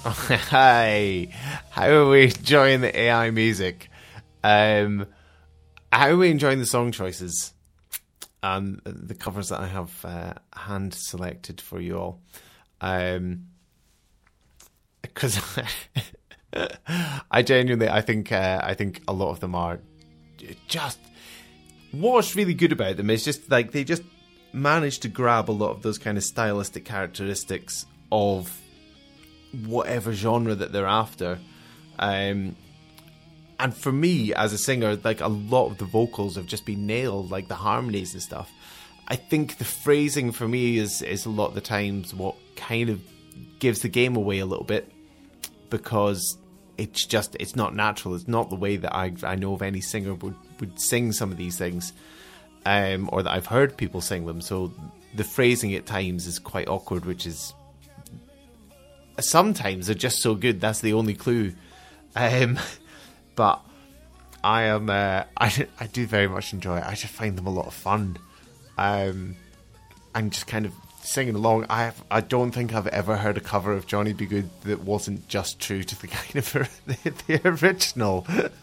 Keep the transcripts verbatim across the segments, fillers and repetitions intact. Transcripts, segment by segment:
Hi, how are we enjoying the A I music? Um, how are we enjoying the song choices and the covers that I have uh, hand selected for you all? Um, because I genuinely, I think, uh, I think a lot of them are just. What's really good about them is just like they just manage to grab a lot of those kind of stylistic characteristics of whatever genre that they're after. Um, and for me, as a singer, like a lot of the vocals have just been nailed, like the harmonies and stuff. I think the phrasing for me is, is a lot of the times what kind of gives the game away a little bit, because it's just, it's not natural. It's not the way that I, I know of any singer would, would sing some of these things, um, or that I've heard people sing them. So the phrasing at times is quite awkward, which is sometimes they're just so good. That's the only clue. Um, but I am, uh, I, I do very much enjoy it. I just find them a lot of fun. Um, and just kind of singing along. I have, I don't think I've ever heard a cover of Johnny B. Goode that wasn't just true to the kind of the, the original.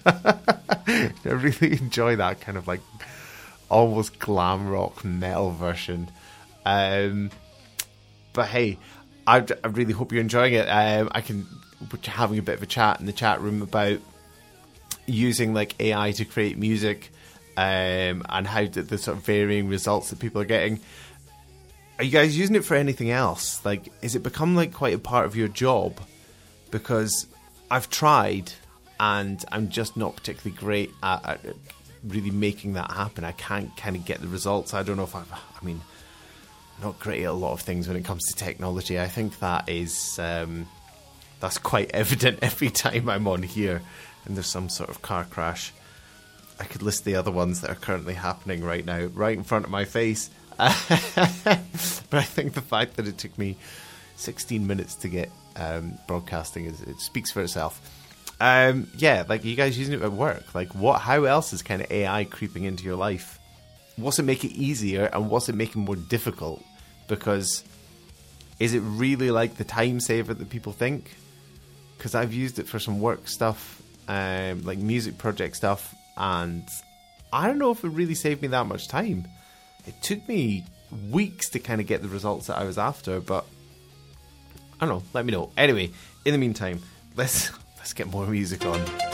I really enjoy that kind of like almost glam rock metal version. Um, but hey, I, I really hope you're enjoying it. Um, I can we're having a bit of a chat in the chat room about using like A I to create music, um, and how the, the sort of varying results that people are getting. Are you guys using it for anything else? Like, is it become like quite a part of your job? Because I've tried, and I'm just not particularly great at, at really making that happen. I can't kind of get the results. I don't know if I've, I mean, I'm not great at a lot of things when it comes to technology. I think that is, um, that's quite evident every time I'm on here and there's some sort of car crash. I could list the other ones that are currently happening right now, right in front of my face. But I think the fact that it took me sixteen minutes to get um, broadcasting is, it speaks for itself. Um, yeah, like, are you guys using it at work? Like, what? How else is kind of A I creeping into your life? What's it make it easier, and what's it making more difficult? Because is it really like the time saver that people think? Because I've used it for some work stuff, um, like music project stuff, and I don't know if it really saved me that much time. It took me weeks to kind of get the results that I was after, but I don't know. Let me know. Anyway, in the meantime, let's let's get more music on.